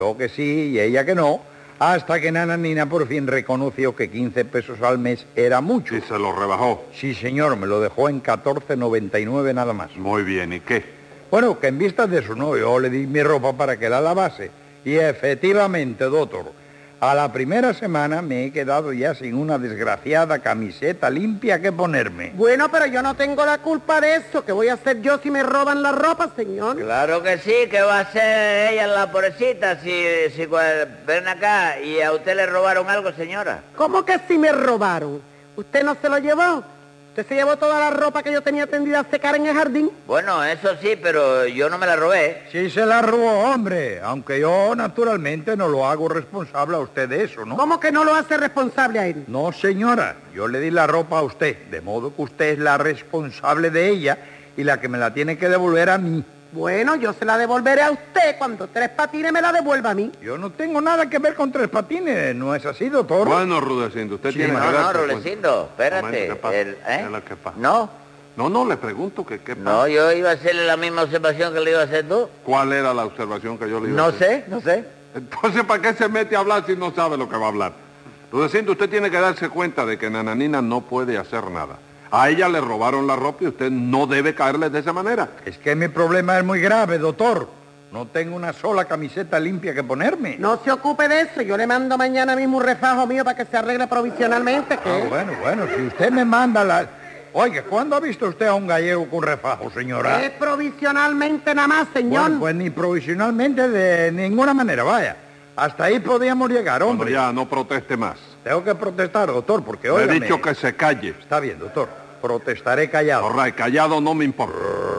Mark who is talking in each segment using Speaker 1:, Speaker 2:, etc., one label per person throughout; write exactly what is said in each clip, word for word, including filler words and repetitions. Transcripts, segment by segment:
Speaker 1: Yo que sí y ella que no, hasta que Nananina por fin reconoció que quince pesos al mes era mucho.
Speaker 2: ¿Y se lo rebajó?
Speaker 1: Sí, señor, me lo dejó en catorce noventa y nueve nada más.
Speaker 2: Muy bien, ¿y qué?
Speaker 1: Bueno, que en vista de eso, no, yo le di mi ropa para que la lavase. Y efectivamente, doctor, a la primera semana me he quedado ya sin una desgraciada camiseta limpia que ponerme.
Speaker 3: Bueno, pero yo no tengo la culpa de eso. ¿Qué voy a hacer yo si me roban la ropa, señor?
Speaker 4: Claro que sí, que va a ser ella la pobrecita si, si ven acá y a usted le robaron algo, señora.
Speaker 3: ¿Cómo que si me robaron? ¿Usted no se lo llevó? ¿Usted se llevó toda la ropa que yo tenía tendida a secar en el jardín?
Speaker 4: Bueno, eso sí, pero yo no me la robé.
Speaker 1: Sí se la robó, hombre, aunque yo naturalmente no lo hago responsable a usted de eso, ¿no?
Speaker 3: ¿Cómo que no lo hace responsable a él?
Speaker 1: No, señora, yo le di la ropa a usted, de modo que usted es la responsable de ella y la que me la tiene que devolver a mí.
Speaker 3: Bueno, yo se la devolveré a usted cuando Tres Patines me la devuelva a mí.
Speaker 1: Yo no tengo nada que ver con Tres Patines, ¿no es así, doctor?
Speaker 2: Bueno, Rudecindo, usted
Speaker 1: Sí,
Speaker 2: tiene
Speaker 4: No,
Speaker 2: que
Speaker 4: no,
Speaker 2: darse
Speaker 4: Rulecindo,
Speaker 2: cuenta.
Speaker 4: espérate.
Speaker 2: Momento, ¿qué pasa?
Speaker 4: El- ¿eh?
Speaker 2: ¿Qué es lo que pasa?
Speaker 4: No,
Speaker 2: No, no, le pregunto que qué pasa.
Speaker 4: no, yo iba a hacerle la misma observación que le iba a hacer tú.
Speaker 2: ¿Cuál era la observación que yo le iba a
Speaker 4: No
Speaker 2: hacer?
Speaker 4: sé, no sé.
Speaker 2: Entonces, ¿para qué se mete a hablar si no sabe lo que va a hablar? Rudecindo, usted tiene que darse cuenta de que Nananina no puede hacer nada. A ella le robaron la ropa y usted no debe caerle de esa manera.
Speaker 1: Es que mi problema es muy grave, doctor. No tengo una sola camiseta limpia que ponerme.
Speaker 3: No se ocupe de eso. Yo le mando mañana mismo un refajo mío para que se arregle provisionalmente. ¿Qué?
Speaker 1: Ah, bueno, bueno, si usted me manda la... Oiga, ¿cuándo ha visto usted a un gallego con refajo, señora?
Speaker 3: Es provisionalmente nada más, señor.
Speaker 1: Bueno, pues ni provisionalmente de ninguna manera, vaya. Hasta ahí podíamos llegar,
Speaker 2: Bueno,
Speaker 1: hombre.
Speaker 2: ya, no proteste más.
Speaker 1: Tengo que protestar, doctor, porque
Speaker 2: Le he
Speaker 1: óigame...
Speaker 2: dicho que se calle.
Speaker 1: Está bien, doctor. Protestaré callado.
Speaker 2: All right, callado no me importa.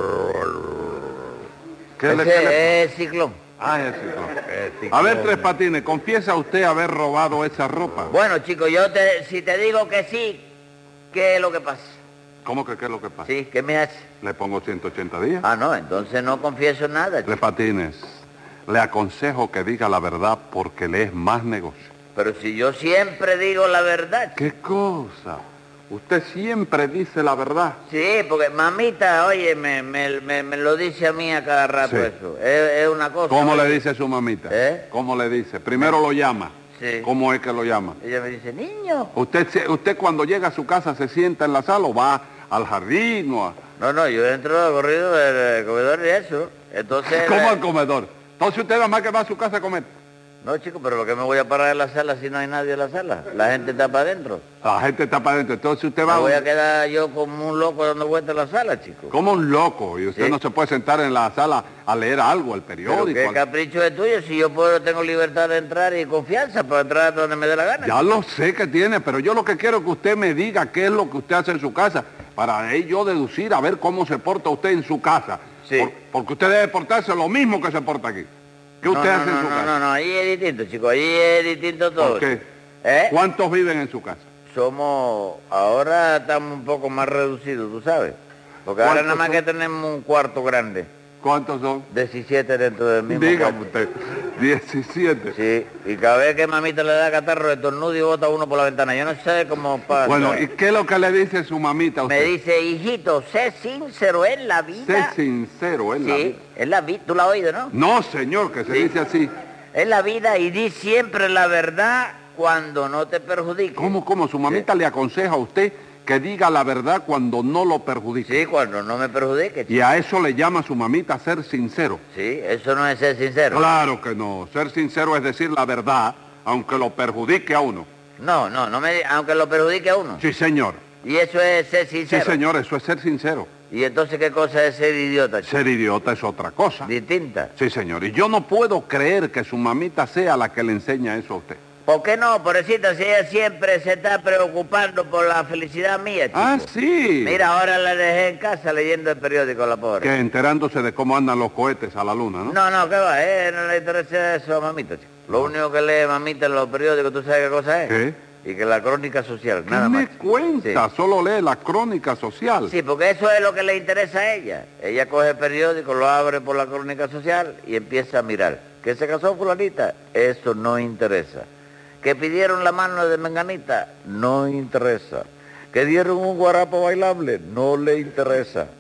Speaker 2: ¿Qué le, qué le-
Speaker 4: Ese es ciclón.
Speaker 2: Ah, ese ciclón.
Speaker 1: Eh, sí,
Speaker 2: A ver,
Speaker 1: claro.
Speaker 2: Tres Patines, ¿confiesa usted haber robado esa ropa?
Speaker 4: Bueno, chicos, yo te, si te digo que sí, ¿qué es lo que pasa?
Speaker 2: ¿Cómo que qué es lo que pasa?
Speaker 4: Sí, ¿qué me hace?
Speaker 2: Le pongo ciento ochenta días.
Speaker 4: Ah, no, entonces no confieso nada, chico.
Speaker 2: Tres Patines, le aconsejo que diga la verdad porque le es más negocio.
Speaker 4: Pero si yo siempre digo la verdad.
Speaker 2: ¿Qué cosa? Usted siempre dice la verdad.
Speaker 4: Sí, porque mamita, oye, me, me, me, me lo dice a mí a cada rato
Speaker 2: Sí.
Speaker 4: eso. Es, es una cosa.
Speaker 2: ¿Cómo
Speaker 4: oye.
Speaker 2: le dice su mamita?
Speaker 4: ¿Eh?
Speaker 2: ¿Cómo le dice? Primero lo llama.
Speaker 4: Sí.
Speaker 2: ¿Cómo es que lo llama?
Speaker 4: Ella me dice, niño.
Speaker 2: Usted, se- usted cuando llega a su casa se sienta en la sala o va al jardín o a...
Speaker 4: No, no, yo entro al corrido del eh, comedor y eso. Entonces...
Speaker 2: ¿Cómo
Speaker 4: eh,
Speaker 2: al comedor? Entonces usted nada más que va a su casa a comer.
Speaker 4: No, chico, pero lo que me voy a parar en la sala si no hay nadie en la sala. La gente está para adentro.
Speaker 2: La gente está para adentro. Entonces usted
Speaker 4: Me
Speaker 2: va...
Speaker 4: voy a quedar yo como un loco dando vueltas en la sala, chico.
Speaker 2: Como un loco. Y usted
Speaker 4: Sí.
Speaker 2: no se puede sentar en la sala a leer algo, el
Speaker 4: Pero
Speaker 2: periódico.
Speaker 4: qué
Speaker 2: al-
Speaker 4: capricho es tuyo, si yo puedo, tengo libertad de entrar y confianza para entrar donde me dé la gana.
Speaker 2: Ya lo sé que tiene, pero yo lo que quiero es que usted me diga qué es lo que usted hace en su casa, para ahí yo deducir a ver cómo se porta usted en su casa.
Speaker 4: Sí.
Speaker 2: Por- porque usted debe portarse lo mismo que se porta aquí. ¿Qué
Speaker 4: No,
Speaker 2: usted
Speaker 4: no,
Speaker 2: hace
Speaker 4: no,
Speaker 2: en su
Speaker 4: no,
Speaker 2: casa?
Speaker 4: no, no, ahí es distinto, chico, ahí es distinto todo.
Speaker 2: ¿Por qué?
Speaker 4: ¿Eh?
Speaker 2: ¿Cuántos viven en su casa?
Speaker 4: Somos, ahora estamos un poco más reducidos, tú sabes. Porque ahora nada
Speaker 2: ¿Cuántos
Speaker 4: más
Speaker 2: son?
Speaker 4: que tenemos un cuarto grande,
Speaker 2: ¿Cuántos son?
Speaker 4: diecisiete dentro del mismo
Speaker 2: Dígame
Speaker 4: cuarto.
Speaker 2: usted. diecisiete.
Speaker 4: Sí, y cada vez que mamita le da catarro, estornuda y bota uno por la ventana. Yo no sé cómo pasa.
Speaker 2: Bueno, ¿y qué es lo que le dice su mamita a
Speaker 4: Me
Speaker 2: usted?
Speaker 4: dice, hijito, sé sincero en la vida.
Speaker 2: Sé sincero, ¿es la
Speaker 4: Sí,
Speaker 2: vida?
Speaker 4: es la vida, tú la has oído, ¿no?
Speaker 2: No, señor, que se
Speaker 4: Sí.
Speaker 2: dice así.
Speaker 4: Es la vida y di siempre la verdad cuando no te perjudique.
Speaker 2: ¿Cómo, cómo? Su mamita le aconseja a usted que diga la verdad cuando no lo perjudique.
Speaker 4: Sí, cuando no me perjudique.
Speaker 2: Y a eso le llama su mamita ser sincero.
Speaker 4: Sí, eso no es ser sincero.
Speaker 2: Claro que no. Ser sincero es decir la verdad, aunque lo perjudique a uno.
Speaker 4: No, no, no me, aunque lo perjudique a uno.
Speaker 2: Sí, señor.
Speaker 4: Y eso es ser
Speaker 2: Sí,
Speaker 4: sincero.
Speaker 2: señor, eso es ser sincero.
Speaker 4: Y entonces, ¿qué cosa es ser idiota, chico?
Speaker 2: Ser idiota es otra cosa.
Speaker 4: Distinta.
Speaker 2: Sí, señor. Y yo no puedo creer que su mamita sea la que le enseña eso a usted.
Speaker 4: ¿Por qué no, pobrecita, si ella siempre se está preocupando por la felicidad mía, chico?
Speaker 2: Ah, sí.
Speaker 4: Mira, ahora la dejé en casa leyendo el periódico, la pobre.
Speaker 2: Que enterándose de cómo andan los cohetes a la luna, ¿no?
Speaker 4: No, no, ¿qué va? Eh, no le interesa eso a mamita, chico. Lo único que lee mamita en los periódicos, ¿tú sabes qué cosa es?
Speaker 2: ¿Qué?
Speaker 4: Y que la crónica social,
Speaker 2: ¿Qué
Speaker 4: nada
Speaker 2: me
Speaker 4: más. chico.
Speaker 2: cuenta? Solo lee la crónica social.
Speaker 4: Sí. Sí, porque eso es lo que le interesa a ella. Ella coge el periódico, lo abre por la crónica social y empieza a mirar. ¿Que se casó fulanita? Eso no interesa. ¿Que pidieron la mano de menganita? No interesa. ¿Que dieron un guarapo bailable? No le interesa.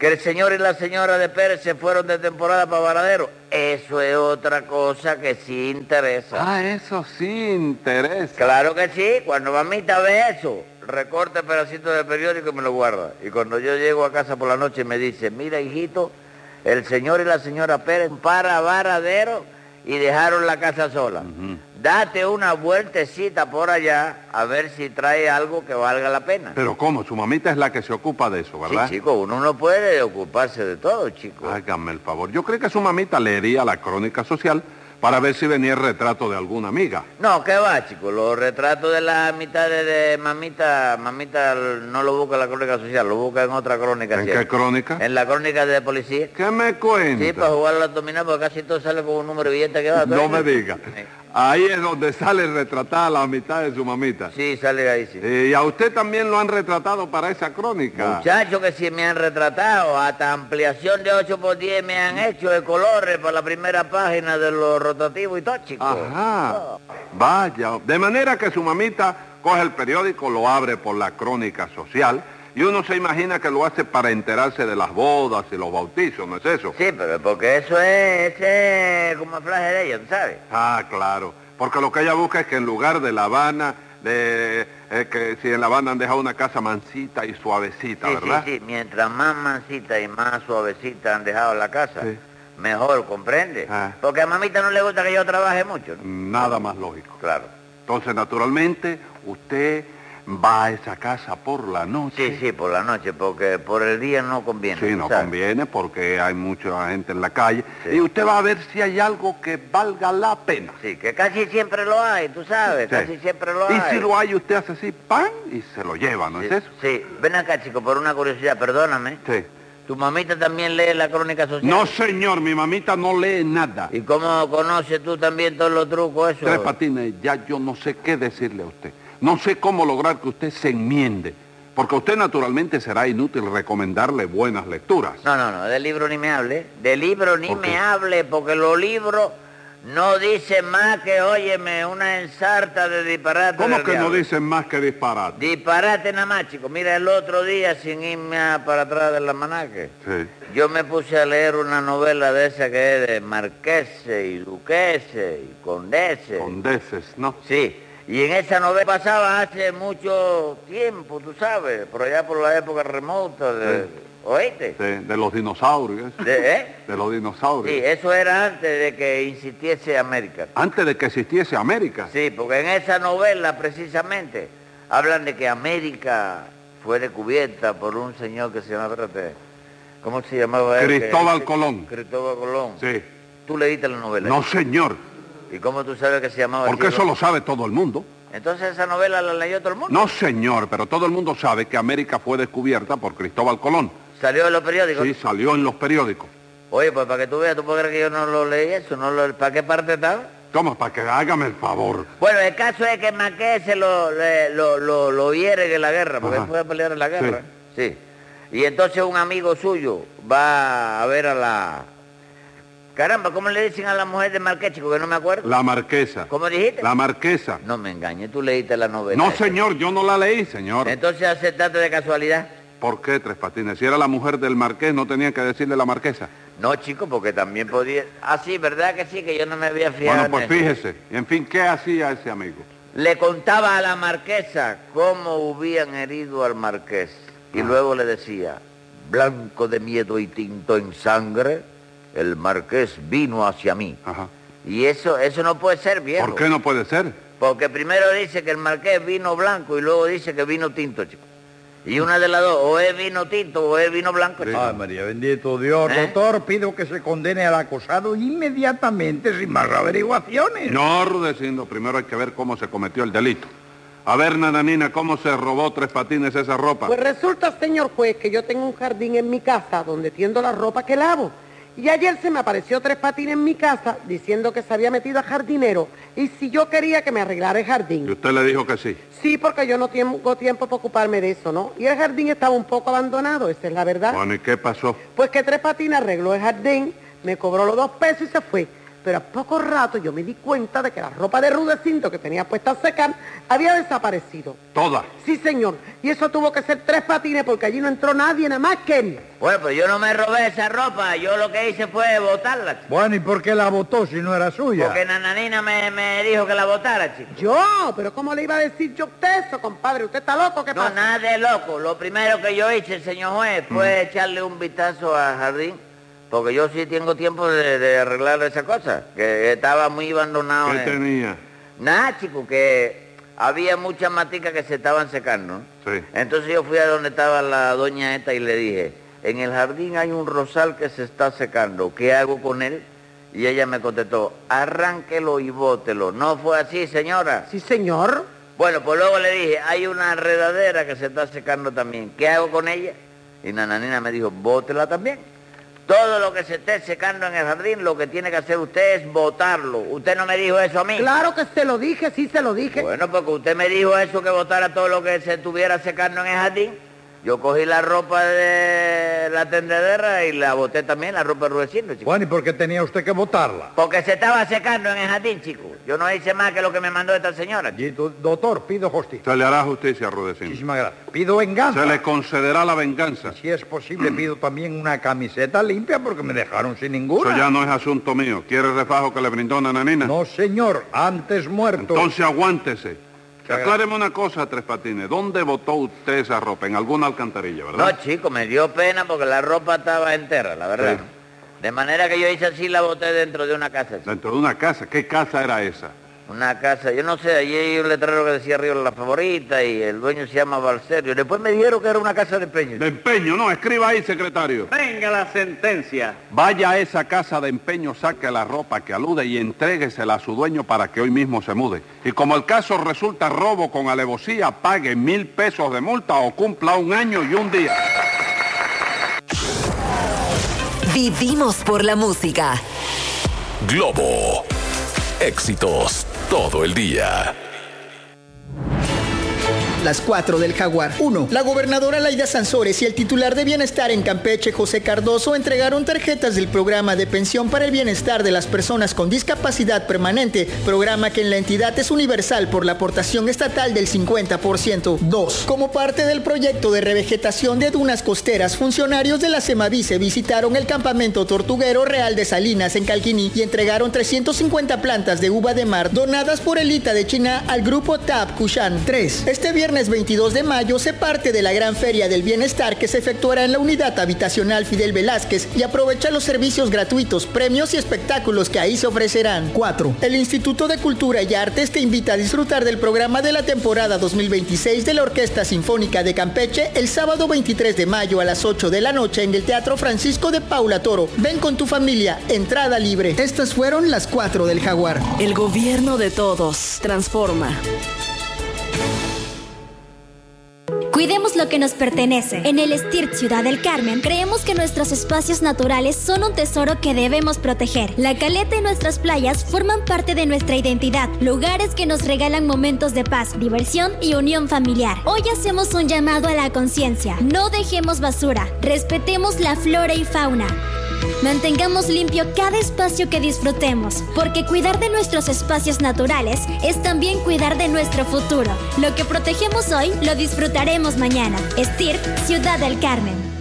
Speaker 4: Que el señor y la señora de Pérez se fueron de temporada para Varadero. Eso es otra cosa que sí interesa.
Speaker 2: Ah, eso sí interesa.
Speaker 4: Claro que sí, cuando mamita ve eso, recorta el pedacito del periódico y me lo guarda. Y cuando yo llego a casa por la noche me dice, mira hijito, el señor y la señora Pérez para Varadero y dejaron la casa sola. Uh-huh. Date una vueltecita por allá a ver si trae algo que valga la pena.
Speaker 2: Pero ¿cómo? Su mamita es la que se ocupa de eso, ¿verdad?
Speaker 4: Sí, chico, uno no puede ocuparse de todo, chico.
Speaker 2: Hágame el favor. Yo creo que su mamita leería la crónica social para ver si venía el retrato de alguna amiga.
Speaker 4: No, ¿qué va, chico? Los retratos de la mitad de, de mamita, mamita no lo busca en la crónica social, lo busca en otra crónica.
Speaker 2: ¿En
Speaker 4: ¿cierto?
Speaker 2: qué crónica?
Speaker 4: En la crónica de policía.
Speaker 2: ¿Qué me cuenta?
Speaker 4: Sí, para jugar a la dominada, porque casi todo sale con un número de billete que va.
Speaker 2: No me diga. Sí. Ahí es donde sale retratada la mitad de su mamita.
Speaker 4: Sí, sale ahí, sí.
Speaker 2: ¿Y a usted también lo han retratado para esa crónica?
Speaker 4: Muchachos que sí me han retratado, hasta ampliación de ocho por diez me han hecho de colores para la primera página de los rotativos y todo, chicos.
Speaker 2: Ajá,
Speaker 4: oh.
Speaker 2: Vaya. De manera que su mamita coge el periódico, lo abre por la crónica social, y uno se imagina que lo hace para enterarse de las bodas y los bautizos, ¿no es eso?
Speaker 4: Sí, pero porque eso es, ese es como el flash de ella, ¿tú sabes?
Speaker 2: Ah, claro. Porque lo que ella busca es que en lugar de La Habana, de, eh, que si en La Habana han dejado una casa mansita y suavecita,
Speaker 4: sí,
Speaker 2: ¿verdad?
Speaker 4: Sí, sí, mientras más mansita y más suavecita han dejado la casa, sí. Mejor, ¿comprende? Ah. Porque a mamita no le gusta que yo trabaje mucho, ¿no?
Speaker 2: Nada más lógico.
Speaker 4: Claro.
Speaker 2: Entonces, naturalmente, usted va a esa casa por la noche.
Speaker 4: Sí, sí, por la noche, porque por el día no conviene.
Speaker 2: Sí, no
Speaker 4: ¿sabes?
Speaker 2: conviene porque hay mucha gente en la calle.
Speaker 4: Sí.
Speaker 2: Y usted va a ver si hay algo que valga la pena.
Speaker 4: Sí, que casi siempre lo hay, tú sabes, sí. Casi siempre lo hay.
Speaker 2: Y si lo hay, usted hace así, ¡pam! Y se lo lleva, ¿no
Speaker 4: sí,
Speaker 2: es eso?
Speaker 4: Sí, ven acá, chico, por una curiosidad, perdóname.
Speaker 2: Sí.
Speaker 4: ¿Tu mamita también lee la crónica social?
Speaker 2: No, señor, mi mamita no lee nada.
Speaker 4: ¿Y cómo conoces tú también todos los trucos esos?
Speaker 2: Tres Patines, ya yo no sé qué decirle a usted. No sé cómo lograr que usted se enmiende, porque a usted naturalmente será inútil recomendarle buenas lecturas.
Speaker 4: No, no, no, de libro ni me hable, de libro ni me hable, porque los libros no dicen más que, óyeme, una ensarta de disparate.
Speaker 2: ¿Cómo que no dicen más que disparate?
Speaker 4: Disparate nada más, chico. Mira, el otro día, sin irme a, para atrás del almanaque,
Speaker 2: sí.
Speaker 4: Yo me puse a leer una novela de esa que es de marqueses y duqueses y condeses.
Speaker 2: Condeses, ¿no?
Speaker 4: Sí. Y en esa novela pasaba hace mucho tiempo, tú sabes, por allá por la época remota de... Sí. ¿Oíste?
Speaker 2: De, de los dinosaurios.
Speaker 4: ¿De, eh?
Speaker 2: De los dinosaurios.
Speaker 4: Sí, eso era antes de que existiese América.
Speaker 2: ¿Antes de que existiese América?
Speaker 4: Sí, porque en esa novela precisamente hablan de que América fue descubierta por un señor que se llama, espérate, ¿cómo se llamaba él?
Speaker 2: Cristóbal
Speaker 4: que,
Speaker 2: Colón.
Speaker 4: Cristóbal Colón.
Speaker 2: Sí.
Speaker 4: ¿Tú leíste la novela?
Speaker 2: No, señor.
Speaker 4: ¿Y cómo tú sabes que se llamaba?
Speaker 2: Porque eso lo sabe todo el mundo.
Speaker 4: Entonces esa novela la leyó todo el mundo.
Speaker 2: No, señor, pero todo el mundo sabe que América fue descubierta por Cristóbal Colón.
Speaker 4: ¿Salió en los periódicos?
Speaker 2: Sí, salió en los periódicos.
Speaker 4: Oye, pues para que tú veas, ¿tú puedes creer que yo no lo leí eso? ¿No lo, ¿Para qué parte estaba?
Speaker 2: ¿Cómo? Para que hágame el favor.
Speaker 4: Bueno, el caso es que Marqués se lo, lo, lo, lo hieren en la guerra, porque Ajá. él fue a pelear en la guerra. Sí. sí. Y entonces un amigo suyo va a ver a la... Caramba, ¿cómo le dicen a la mujer de Marqués, chico? Que no me acuerdo.
Speaker 2: La marquesa.
Speaker 4: ¿Cómo dijiste?
Speaker 2: La marquesa.
Speaker 4: No me engañes, tú leíste la novela.
Speaker 2: No, esa. Señor, yo no la leí, señor.
Speaker 4: Entonces aceptaste de casualidad.
Speaker 2: ¿Por qué, Tres Patines? Si era la mujer del marqués, ¿no tenía que decirle la marquesa?
Speaker 4: No, chico, porque también podía... Ah, sí, ¿verdad que sí? Que yo no me había fijado.
Speaker 2: Bueno, pues fíjese. En fin, ¿qué hacía ese amigo?
Speaker 4: Le contaba a la marquesa cómo hubieran herido al marqués. Y ah. luego le decía, blanco de miedo y tinto en sangre, el marqués vino hacia mí.
Speaker 2: Ajá.
Speaker 4: Y eso, eso no puede ser, viejo.
Speaker 2: ¿Por qué no puede ser?
Speaker 4: Porque primero dice que el marqués vino blanco y luego dice que vino tinto, chico. Y una de las dos, o es vino tinto o es vino blanco.
Speaker 1: Sí. Ay, María, bendito Dios. ¿Eh? Doctor, pido que se condene al acusado inmediatamente, sin más averiguaciones.
Speaker 2: No, Rudecindo, primero hay que ver cómo se cometió el delito. A ver, Nananina, ¿cómo se robó Tres Patines esa ropa?
Speaker 3: Pues resulta, señor juez, que yo tengo un jardín en mi casa donde tiendo la ropa que lavo. Y ayer se me apareció Tres Patines en mi casa diciendo que se había metido a jardinero y si yo quería que me arreglara el jardín.
Speaker 2: ¿Y usted le dijo que sí?
Speaker 3: Sí, porque yo no tengo tiempo para ocuparme de eso, ¿no? Y el jardín estaba un poco abandonado, esa es la verdad.
Speaker 2: Bueno, ¿y qué pasó?
Speaker 3: Pues que Tres Patines arregló el jardín, me cobró los dos pesos y se fue. Pero a poco rato yo me di cuenta de que la ropa de Rudecindo que tenía puesta a secar había desaparecido.
Speaker 2: ¿Toda?
Speaker 3: Sí, señor. Y eso tuvo que ser tres patines porque allí no entró nadie, nada más que él.
Speaker 4: Bueno, pues yo no me robé esa ropa. Yo lo que hice fue botarla, chico.
Speaker 1: Bueno, ¿y por qué la botó si no era suya?
Speaker 4: Porque Nananina me, me dijo que la botara, chico.
Speaker 3: ¿Yo? ¿Pero cómo le iba a decir yo a usted eso, compadre? ¿Usted está loco? ¿Qué
Speaker 4: No,
Speaker 3: pasa?
Speaker 4: nada de loco. Lo primero que yo hice, señor juez, fue echarle un vistazo al jardín. Porque yo sí tengo tiempo de, de arreglar esa cosa, que estaba muy abandonado.
Speaker 2: ¿Qué
Speaker 4: en...
Speaker 2: tenía?
Speaker 4: Nada, chico, que había muchas maticas que se estaban secando, ¿no?
Speaker 2: Sí.
Speaker 4: Entonces yo fui a donde estaba la doña esta y le dije, en el jardín hay un rosal que se está secando, ¿qué hago con él? Y ella me contestó, arránquelo y bótelo. ¿No fue así, señora?
Speaker 3: Sí, señor.
Speaker 4: Bueno, pues luego le dije, hay una enredadera que se está secando también, ¿qué hago con ella? Y Nananina me dijo, bótela también. Todo lo que se esté secando en el jardín, lo que tiene que hacer usted es botarlo. ¿Usted no me dijo eso a mí?
Speaker 3: Claro que se lo dije, sí se lo dije.
Speaker 4: Bueno, porque usted me dijo eso, que botara todo lo que se estuviera secando en el jardín. Yo cogí la ropa de la tendedera y la boté también, la ropa de Rudecindo, chico.
Speaker 1: Bueno, ¿y por qué tenía usted que botarla?
Speaker 4: Porque se estaba secando en el jardín, chico. Yo no hice más que lo que me mandó esta señora.
Speaker 1: Y, do- doctor, pido justicia.
Speaker 2: Se le hará justicia a Rudecindo.
Speaker 1: Muchísimas gracias. Pido venganza.
Speaker 2: Se le concederá la venganza.
Speaker 1: Si es posible, pido también una camiseta limpia porque me dejaron sin ninguna.
Speaker 2: Eso ya no es asunto mío. ¿Quiere el refajo que le brindó Nananina?
Speaker 1: No, señor, antes muerto.
Speaker 2: Entonces aguántese.
Speaker 1: Muchas
Speaker 2: Acláreme una cosa, Tres Patines. ¿Dónde botó usted esa ropa? En alguna alcantarilla,
Speaker 4: No,
Speaker 2: ¿verdad?
Speaker 4: chico, me dio pena porque la ropa estaba entera, la verdad.
Speaker 2: Sí.
Speaker 4: De manera que yo hice así, la boté dentro de una casa, chico.
Speaker 2: Dentro de una casa. ¿Qué casa era esa?
Speaker 4: Una casa, yo no sé, allí hay un letrero que decía arriba La Favorita y el dueño se llama Valserio. Después me dijeron que era una casa de empeño.
Speaker 2: De empeño, no. Escriba ahí, secretario.
Speaker 5: Venga la sentencia.
Speaker 2: Vaya a esa casa de empeño, saque la ropa que alude y entréguesela a su dueño para que hoy mismo se mude. Y como el caso resulta robo con alevosía, pague mil pesos de multa o cumpla un año y un día.
Speaker 6: Vivimos por la música.
Speaker 7: Globo. Éxitos todo el día.
Speaker 8: Las cuatro del Jaguar. uno. La gobernadora Laida Sansores y el titular de Bienestar en Campeche, José Cardoso, entregaron tarjetas del programa de pensión para el bienestar de las personas con discapacidad permanente, programa que en la entidad es universal por la aportación estatal del cincuenta por ciento. dos. Como parte del proyecto de revegetación de dunas costeras, funcionarios de la Semavice visitaron el campamento tortuguero Real de Salinas en Calquiní y entregaron trescientas cincuenta plantas de uva de mar donadas por el I T A de China al grupo T A P Kushan. tres. Este viernes veintidós de mayo se parte de la gran feria del bienestar que se efectuará en la unidad habitacional Fidel Velázquez y aprovecha los servicios gratuitos, premios y espectáculos que ahí se ofrecerán. cuatro. El Instituto de Cultura y Artes te invita a disfrutar del programa de la temporada dos mil veintiséis de la Orquesta Sinfónica de Campeche el sábado veintitrés de mayo a las ocho de la noche en el Teatro Francisco de Paula Toro. Ven con tu familia, entrada libre. Estas fueron las cuatro del Jaguar.
Speaker 6: El gobierno de todos. Transforma.
Speaker 9: Cuidemos lo que nos pertenece. En el STIRT Ciudad del Carmen, creemos que nuestros espacios naturales son un tesoro que debemos proteger. La caleta y nuestras playas forman parte de nuestra identidad, lugares que nos regalan momentos de paz, diversión y unión familiar. Hoy hacemos un llamado a la conciencia. No dejemos basura, respetemos la flora y fauna. Mantengamos limpio cada espacio que disfrutemos, porque cuidar de nuestros espacios naturales es también cuidar de nuestro futuro. Lo que protegemos hoy, lo disfrutaremos mañana. STIRT, Ciudad del Carmen.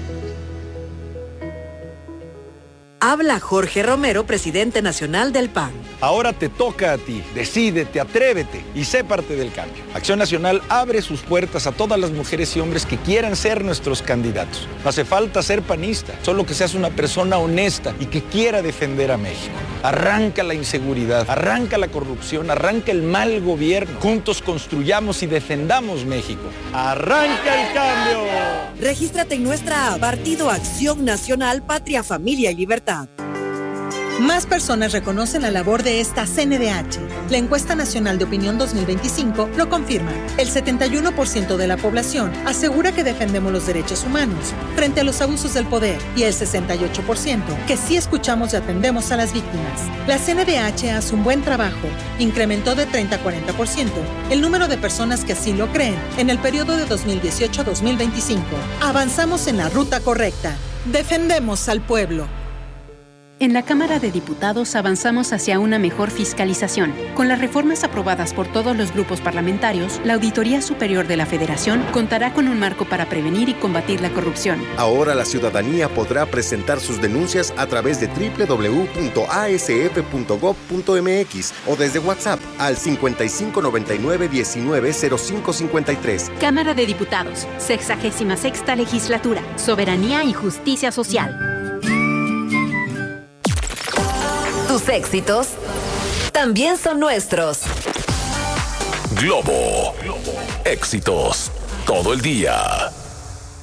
Speaker 10: Habla Jorge Romero, presidente nacional del P A N.
Speaker 11: Ahora te toca a ti. Decídete, atrévete y sé parte del cambio. Acción Nacional abre sus puertas a todas las mujeres y hombres que quieran ser nuestros candidatos. No hace falta ser panista, solo que seas una persona honesta y que quiera defender a México. Arranca la inseguridad, arranca la corrupción, arranca el mal gobierno. Juntos construyamos y defendamos México. ¡Arranca el cambio!
Speaker 10: Regístrate en nuestra app, Partido Acción Nacional, Patria, Familia y Libertad.
Speaker 12: Más personas reconocen la labor de esta C N D H. La encuesta nacional de opinión dos mil veinticinco lo confirma. El setenta y uno por ciento de la población asegura que defendemos los derechos humanos frente a los abusos del poder y el sesenta y ocho por ciento que sí escuchamos y atendemos a las víctimas. La C N D H hace un buen trabajo. Incrementó de treinta a cuarenta por ciento el número de personas que así lo creen en el periodo de dos mil dieciocho a dos mil veinticinco. Avanzamos en la ruta correcta. Defendemos al pueblo.
Speaker 13: En la Cámara de Diputados avanzamos hacia una mejor fiscalización. Con las reformas aprobadas por todos los grupos parlamentarios, la Auditoría Superior de la Federación contará con un marco para prevenir y combatir la corrupción.
Speaker 14: Ahora la ciudadanía podrá presentar sus denuncias a través de doble u doble u doble u punto a s f punto gob punto m x o desde WhatsApp al cincuenta y cinco noventa y nueve diecinueve cero cinco cincuenta y tres.
Speaker 13: Cámara de Diputados, sexagésima sexta Legislatura, Soberanía y Justicia Social.
Speaker 6: Tus éxitos también son nuestros.
Speaker 7: Globo. Éxitos todo el día.